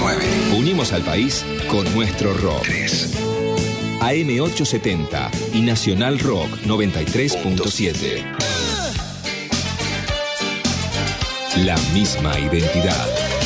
9. Unimos al país con nuestro rock. 3. AM870 y Nacional Rock 93.7. La misma identidad.